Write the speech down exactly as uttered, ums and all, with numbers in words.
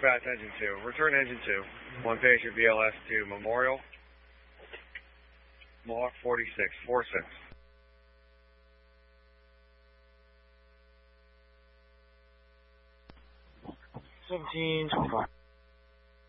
fast engine two. Return engine two. One patient B L S to Memorial. Mohawk forty-six, four six. seventeen twenty-five.